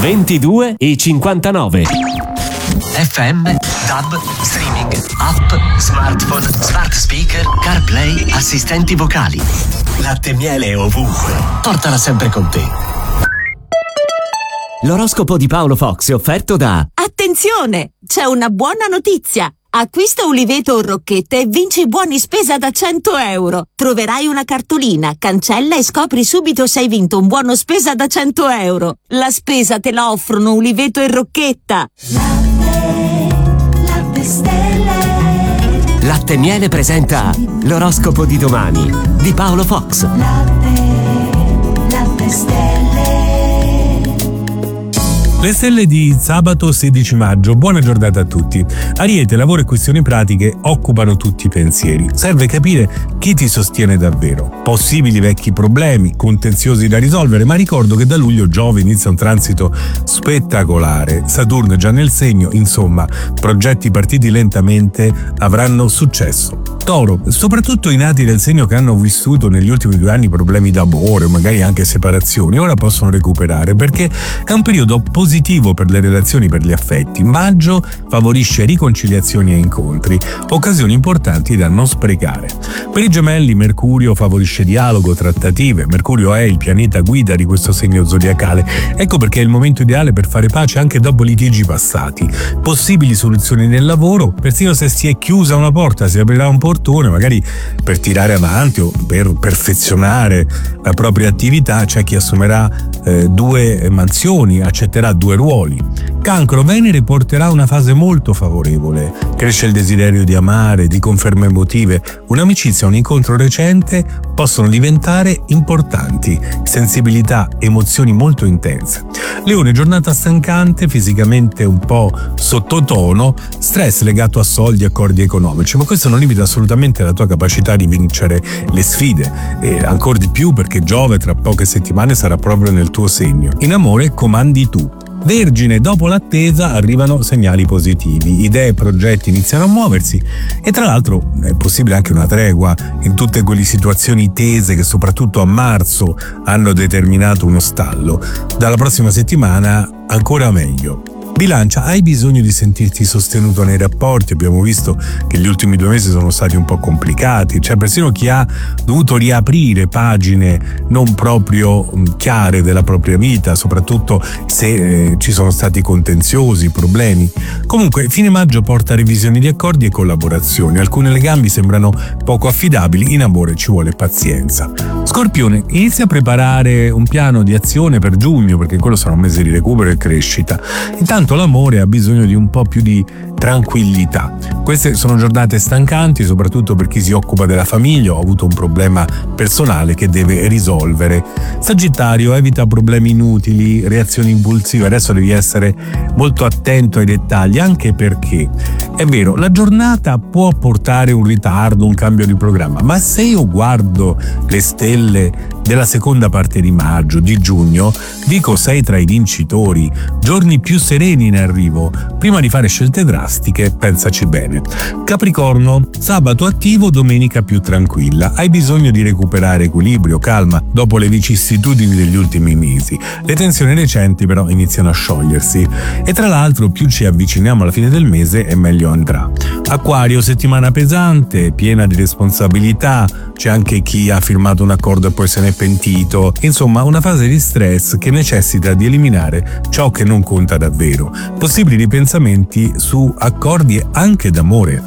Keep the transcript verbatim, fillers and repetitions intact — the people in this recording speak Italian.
ventidue e cinquantanove. F M, D A B, streaming, app, smartphone, smart speaker, CarPlay, assistenti vocali. Latte e miele ovunque. Portala sempre con te. L'oroscopo di Paolo Fox è offerto da... Attenzione! C'è una buona notizia! Acquista Uliveto o Rocchette e vinci buoni spesa da cento euro. Troverai una cartolina, cancella e scopri subito se hai vinto un buono spesa da cento euro. La spesa te la offrono Uliveto e Rocchetta. Latte, latte stelle. Latte e miele presenta l'oroscopo di domani di Paolo Fox. Latte, latte stelle. Le stelle di sabato sedici maggio, buona giornata a tutti. Ariete, lavoro e questioni pratiche occupano tutti i pensieri. Serve capire chi ti sostiene davvero. Possibili vecchi problemi, contenziosi da risolvere, ma ricordo che da luglio Giove inizia un transito spettacolare. Saturno è già nel segno, insomma, progetti partiti lentamente avranno successo. Toro, soprattutto i nati del segno che hanno vissuto negli ultimi due anni problemi d'amore o magari anche separazioni, ora possono recuperare perché è un periodo positivo per le relazioni, per gli affetti. Maggio favorisce riconciliazioni e incontri, occasioni importanti da non sprecare. Per i gemelli Mercurio favorisce dialogo, trattative. Mercurio è il pianeta guida di questo segno zodiacale, ecco perché è il momento ideale per fare pace anche dopo litigi passati. Possibili soluzioni nel lavoro, persino se si è chiusa una porta si aprirà un portone, magari per tirare avanti o per perfezionare la propria attività. C'è chi assumerà eh, due mansioni, accetterà due ruoli. Cancro, Venere porterà una fase molto favorevole. Cresce il desiderio di amare, di conferme emotive. Un'amicizia, un incontro recente possono diventare importanti. Sensibilità, emozioni molto intense. Leone, giornata stancante, fisicamente un po' sottotono, stress legato a soldi e accordi economici, ma questo non limita assolutamente la tua capacità di vincere le sfide, e ancora di più perché Giove tra poche settimane sarà proprio nel tuo segno. In amore comandi tu. Vergine, dopo l'attesa arrivano segnali positivi, idee e progetti iniziano a muoversi e tra l'altro è possibile anche una tregua in tutte quelle situazioni tese che soprattutto a marzo hanno determinato uno stallo. Dalla prossima settimana ancora meglio. Bilancia, hai bisogno di sentirti sostenuto nei rapporti. Abbiamo visto che gli ultimi due mesi sono stati un po' complicati, c'è persino chi ha dovuto riaprire pagine non proprio chiare della propria vita, soprattutto se eh, ci sono stati contenziosi, problemi. Comunque fine maggio porta a revisioni di accordi e collaborazioni, alcuni legami sembrano poco affidabili, in amore ci vuole pazienza. Scorpione, inizia a preparare un piano di azione per giugno perché quello sarà un mese di recupero e crescita. Intanto l'amore ha bisogno di un po' più di tranquillità. Queste sono giornate stancanti, soprattutto per chi si occupa della famiglia o ha avuto un problema personale che deve risolvere. Sagittario, evita problemi inutili, reazioni impulsive. Adesso devi essere molto attento ai dettagli, anche perché è vero, la giornata può portare un ritardo, un cambio di programma, ma se io guardo le stelle della seconda parte di maggio, di giugno, dico sei tra i vincitori, giorni più sereni in arrivo. Prima di fare scelte drastiche, pensaci bene. Capricorno, sabato attivo, domenica più tranquilla. Hai bisogno di recuperare equilibrio, calma, dopo le vicissitudini degli ultimi mesi. Le tensioni recenti però iniziano a sciogliersi e tra l'altro più ci avviciniamo alla fine del mese e meglio andrà. Acquario, settimana pesante, piena di responsabilità, c'è anche chi ha firmato un accordo e poi se n'è pentito. Insomma, una fase di stress che necessita di eliminare ciò che non conta davvero. Possibili ripensamenti su accordi anche d'amore.